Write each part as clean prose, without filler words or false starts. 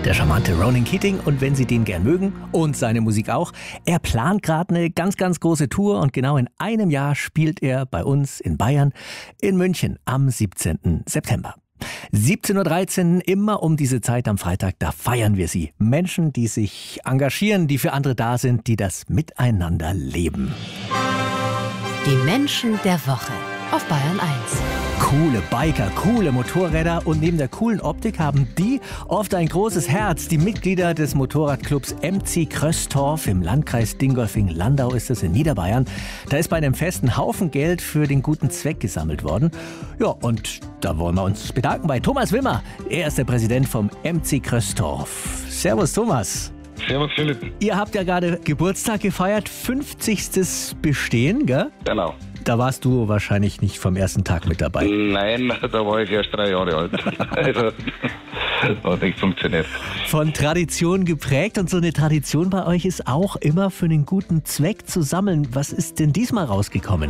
der charmante Ronan Keating. Und wenn Sie den gern mögen und seine Musik auch, er plant gerade eine ganz, ganz große Tour und genau in einem Jahr spielt er bei uns in Bayern in München am 17. September. 17.13 Uhr, immer um diese Zeit am Freitag, da feiern wir sie. Menschen, die sich engagieren, die für andere da sind, die das Miteinander leben. Die Menschen der Woche auf Bayern 1. Coole Biker, coole Motorräder und neben der coolen Optik haben die oft ein großes Herz. Die Mitglieder des Motorradclubs MC Kröstorf im Landkreis Dingolfing-Landau ist es in Niederbayern. Da ist bei einem Fest ein Haufen Geld für den guten Zweck gesammelt worden. Ja, und da wollen wir uns bedanken bei Thomas Wimmer. Er ist der Präsident vom MC Kröstorf. Servus Thomas. Servus Philipp. Ihr habt ja gerade Geburtstag gefeiert, 50. Bestehen, gell? Genau. Da warst du wahrscheinlich nicht vom ersten Tag mit dabei. Nein, da war ich erst 3 Jahre alt. Also, das hat nicht funktioniert. Von Tradition geprägt und so eine Tradition bei euch ist auch immer für einen guten Zweck zu sammeln. Was ist denn diesmal rausgekommen?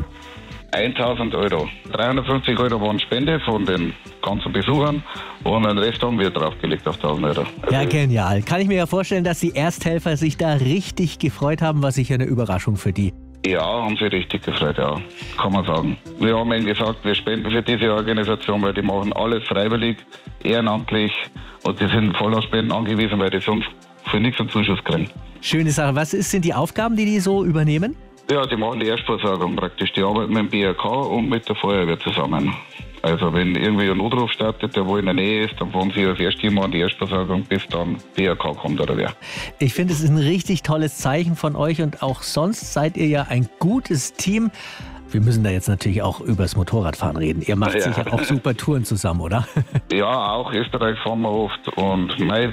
1.000 Euro. 350 Euro waren Spende von den ganzen Besuchern und den Rest haben wir draufgelegt auf 1.000 Euro. Ja, genial. Kann ich mir ja vorstellen, dass die Ersthelfer sich da richtig gefreut haben, war sicher eine Überraschung für die. Ja, haben sie richtig gefreut, ja, kann man sagen. Wir haben ihnen gesagt, wir spenden für diese Organisation, weil die machen alles freiwillig, ehrenamtlich und die sind voll auf Spenden angewiesen, weil die sonst für nichts einen Zuschuss kriegen. Schöne Sache. Was sind die Aufgaben, die so übernehmen? Ja, die machen die Erstversorgung praktisch. Die arbeiten mit dem BRK und mit der Feuerwehr zusammen. Also wenn irgendwie ein Notruf startet, der wo in der Nähe ist, dann fahren sie als Erstteam an die Erstversorgung, bis dann BRK kommt oder wer. Ich finde, es ist ein richtig tolles Zeichen von euch und auch sonst seid ihr ja ein gutes Team. Wir müssen da jetzt natürlich auch übers Motorradfahren reden. Ihr macht sicher auch super Touren zusammen, oder? Ja, auch Österreich fahren wir oft. Und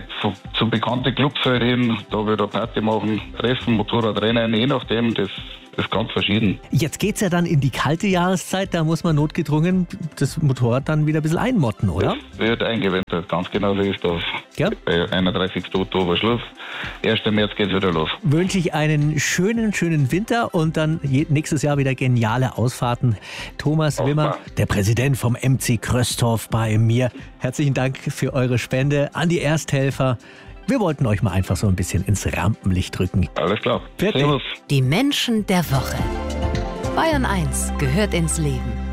zu bekannten Clubs halt hin, da wir da Party machen, Treffen, Motorradrennen, je nachdem, das ist ganz verschieden. Jetzt geht's ja dann in die kalte Jahreszeit, da muss man notgedrungen das Motorrad dann wieder ein bisschen einmotten, oder? Das wird eingewintert, ganz genau so ist das. Ja? Bei 31. Oktober Schluss. 1. März geht's wieder los. Wünsche ich einen schönen Winter und dann nächstes Jahr wieder geniale Ausfahrten. Thomas Wimmer, der Präsident vom MC Kröstorf bei mir. Herzlichen Dank für eure Spende an die Ersthelfer. Wir wollten euch mal einfach so ein bisschen ins Rampenlicht drücken. Alles klar. Fertig. Servus. Die Menschen der Woche. Bayern 1 gehört ins Leben.